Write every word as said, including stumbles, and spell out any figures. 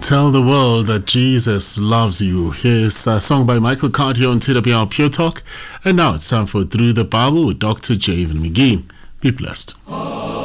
Tell the world that Jesus loves you. Here's a song by Michael Card here on T W R Pure Talk. And now it's time for Through the Bible with Doctor Javen McGee. Be blessed.